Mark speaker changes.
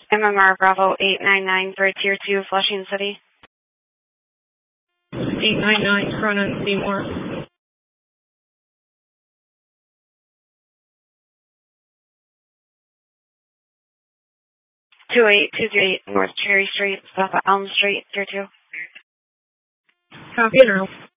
Speaker 1: MMR Bravo 899 for Tier 2, Flushing City.
Speaker 2: 899, Cronin Seymour.
Speaker 1: 28208 North Cherry Street, South Elm Street, Tier 2.
Speaker 2: Copy now.